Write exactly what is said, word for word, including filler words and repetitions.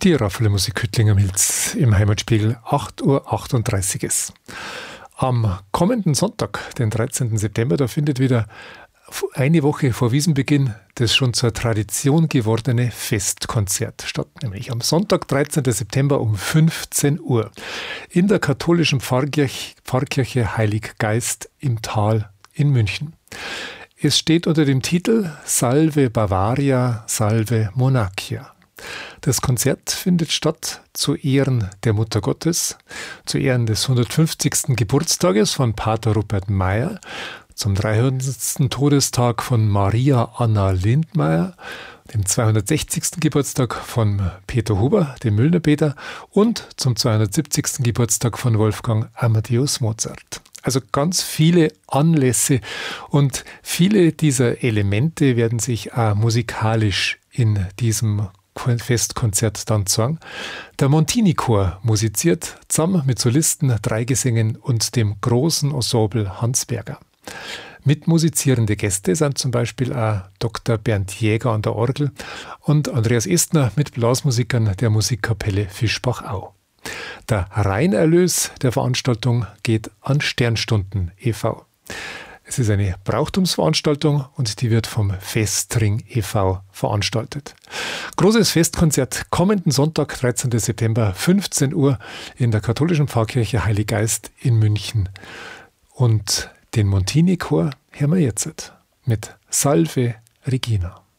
Die Raffaele-Musik Hüttlinger Milz im Heimatspiegel, acht Uhr achtunddreißig ist. Am kommenden Sonntag, den dreizehnten September, da findet wieder eine Woche vor Wiesenbeginn das schon zur Tradition gewordene Festkonzert statt, nämlich am Sonntag, dreizehnten September um fünfzehn Uhr in der katholischen Pfarrkirche, Pfarrkirche Heilig Geist im Tal in München. Es steht unter dem Titel Salve Bavaria, Salve Monarchia. Das Konzert findet statt zu Ehren der Mutter Gottes, zu Ehren des hundertfünfzigsten Geburtstages von Pater Rupert Meyer, zum dreihundertsten Todestag von Maria Anna Lindmeier, dem zweihundertsechzigsten Geburtstag von Peter Huber, dem Müllnerpeter, und zum zweihundertsiebzigsten Geburtstag von Wolfgang Amadeus Mozart. Also ganz viele Anlässe und viele dieser Elemente werden sich auch musikalisch in diesem Festkonzert dann zeigen. Der Montini-Chor musiziert zusammen mit Solisten, Dreigesängen und dem großen Ensemble Hansberger. Mitmusizierende Gäste sind zum Beispiel auch Doktor Bernd Jäger an der Orgel und Andreas Estner mit Blasmusikern der Musikkapelle Fischbach-Au. Der Reinerlös der Veranstaltung geht an Sternstunden e V Es ist eine Brauchtumsveranstaltung und die wird vom Festring e V veranstaltet. Großes Festkonzert kommenden Sonntag, dreizehnten September, fünfzehn Uhr in der katholischen Pfarrkirche Heilig Geist in München. Und den Montini-Chor hören wir jetzt mit Salve Regina.